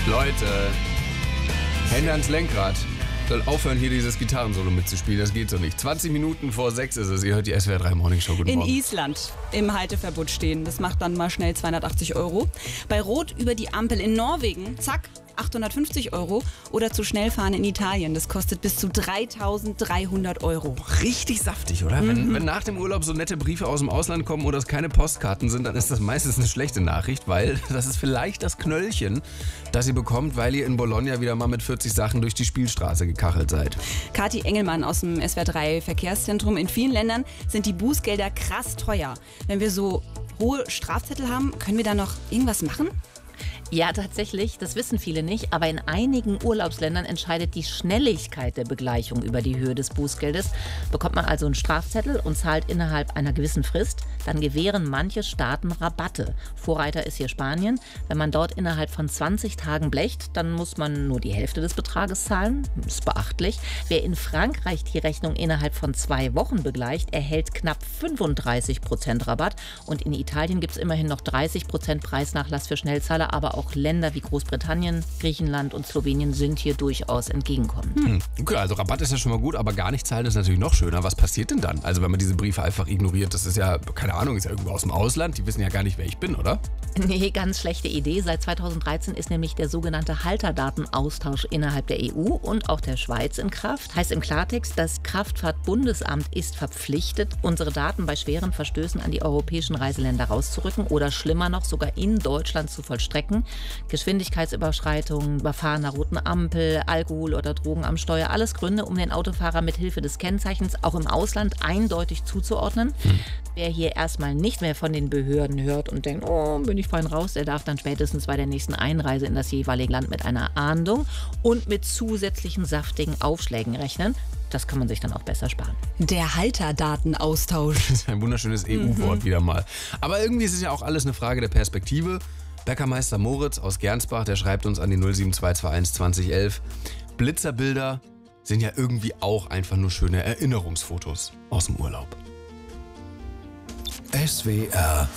Leute, Hände ans Lenkrad. Soll aufhören, hier dieses Gitarrensolo mitzuspielen. Das geht so nicht. 20 Minuten vor 6 ist es. Ihr hört die SWR 3 Morning Show. Guten Morgen. In Island im Halteverbot stehen. Das macht dann mal schnell 280 Euro. Bei Rot über die Ampel in Norwegen, zack, 850 Euro. Oder zu schnell fahren in Italien. Das kostet bis zu 3.300 Euro. Richtig saftig, oder? Wenn nach dem Urlaub so nette Briefe aus dem Ausland kommen oder es keine Postkarten sind, dann ist das meistens eine schlechte Nachricht, weil das ist vielleicht das Knöllchen, das ihr bekommt, weil ihr in Bologna wieder mal mit 40 Sachen durch die Spielstraße gekachelt seid. Kathi Engelmann aus dem SWR 3 Verkehrszentrum. In vielen Ländern sind die Bußgelder krass teuer. Wenn wir so hohe Strafzettel haben, können wir da noch irgendwas machen? Ja, tatsächlich, das wissen viele nicht, aber in einigen Urlaubsländern entscheidet die Schnelligkeit der Begleichung über die Höhe des Bußgeldes. Bekommt man also einen Strafzettel und zahlt innerhalb einer gewissen Frist, dann gewähren manche Staaten Rabatte. Vorreiter ist hier Spanien. Wenn man dort innerhalb von 20 Tagen blecht, dann muss man nur die Hälfte des Betrages zahlen. Das ist beachtlich. Wer in Frankreich die Rechnung innerhalb von 2 Wochen begleicht, erhält knapp 35% Rabatt. Und in Italien gibt es immerhin noch 30% Preisnachlass für Schnellzahler, aber auch Länder wie Großbritannien, Griechenland und Slowenien sind hier durchaus entgegenkommend. Okay, also Rabatt ist ja schon mal gut, aber gar nicht zahlen ist natürlich noch schöner. Was passiert denn dann? Also wenn man diese Briefe einfach ignoriert, das ist ja, keine Ahnung, ist ja irgendwo aus dem Ausland, die wissen ja gar nicht, wer ich bin, oder? Nee, ganz schlechte Idee. Seit 2013 ist nämlich der sogenannte Halterdatenaustausch innerhalb der EU und auch der Schweiz in Kraft. Heißt im Klartext, das Kraftfahrtbundesamt ist verpflichtet, unsere Daten bei schweren Verstößen an die europäischen Reiseländer rauszurücken oder schlimmer noch sogar in Deutschland zu vollstrecken. Geschwindigkeitsüberschreitungen, Überfahren einer roten Ampel, Alkohol oder Drogen am Steuer, alles Gründe, um den Autofahrer mit Hilfe des Kennzeichens auch im Ausland eindeutig zuzuordnen. Wer hier erstmal nicht mehr von den Behörden hört und denkt, oh, bin ich fein raus, der darf dann spätestens bei der nächsten Einreise in das jeweilige Land mit einer Ahndung und mit zusätzlichen saftigen Aufschlägen rechnen. Das kann man sich dann auch besser sparen. Der Halterdatenaustausch. Das ist ein wunderschönes EU-Wort wieder mal. Aber irgendwie ist es ja auch alles eine Frage der Perspektive. Bäckermeister Moritz aus Gernsbach, der schreibt uns an die 07221 2011. Blitzerbilder sind ja irgendwie auch einfach nur schöne Erinnerungsfotos aus dem Urlaub. SWR